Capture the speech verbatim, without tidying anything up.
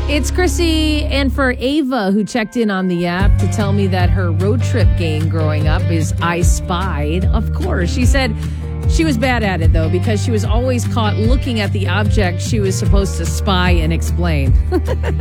It's Chrissy, and for Ava, who checked in on the app to tell me that her road trip game growing up is I Spied. Of course. She said she was bad at it, though, because she was always caught looking at the object she was supposed to spy and explain.